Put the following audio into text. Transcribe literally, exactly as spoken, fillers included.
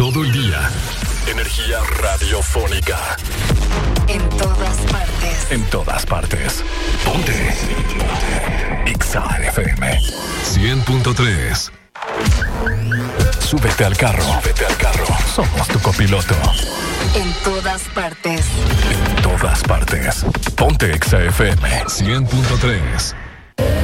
todo el día. Energía radiofónica. En todas partes. En todas partes. Ponte. Ponte. Exa F M. cien punto tres. Súbete al carro. Súbete al carro. Somos tu copiloto. En todas partes. En todas partes. Ponte Exa F M. cien punto tres.